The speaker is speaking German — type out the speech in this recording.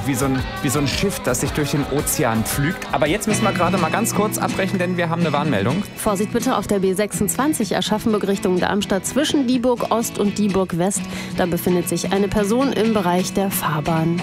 wie so ein Schiff, das sich durch den Ozean pflügt. Aber jetzt müssen wir gerade mal ganz kurz abbrechen, denn wir haben eine Warnmeldung. Vorsicht bitte auf der B26 Aschaffenburg Richtung Darmstadt zwischen Dieburg Ost und Dieburg West. Da befindet sich eine Person im Bereich der Fahrbahn.